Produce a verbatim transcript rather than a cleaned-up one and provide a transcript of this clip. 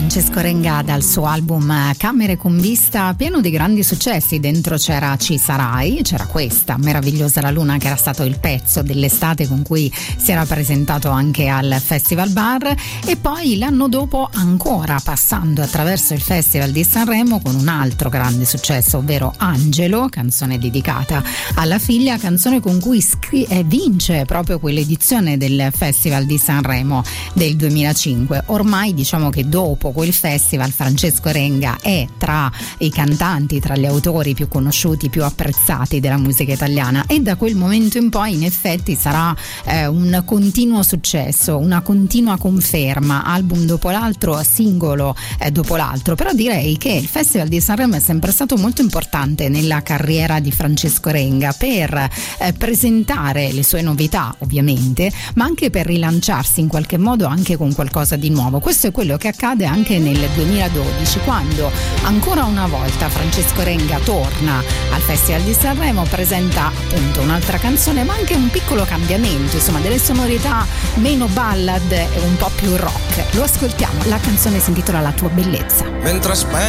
Francesco Renga dal suo album Camere con vista, pieno di grandi successi. Dentro c'era Ci sarai, c'era questa Meravigliosa la luna, che era stato il pezzo dell'estate con cui si era presentato anche al Festival Bar, e poi l'anno dopo ancora passando attraverso il Festival di Sanremo con un altro grande successo, ovvero Angelo, canzone dedicata alla figlia, canzone con cui scri- eh, vince proprio quell'edizione del Festival di Sanremo del duemilacinque. Ormai diciamo che dopo quel festival Francesco Renga è tra i cantanti, tra gli autori più conosciuti, più apprezzati della musica italiana, e da quel momento in poi in effetti sarà eh, un continuo successo, una continua conferma, album dopo l'altro, singolo eh, dopo l'altro. Però direi che il Festival di Sanremo è sempre stato molto importante nella carriera di Francesco Renga per eh, presentare le sue novità, ovviamente, ma anche per rilanciarsi in qualche modo anche con qualcosa di nuovo. Questo è quello che accade anche nel duemiladodici, quando ancora una volta Francesco Renga torna al Festival di Sanremo, presenta appunto un'altra canzone, ma anche un piccolo cambiamento, insomma delle sonorità meno ballad e un po' più rock. Lo ascoltiamo, la canzone si intitola La tua bellezza. Mentre aspetto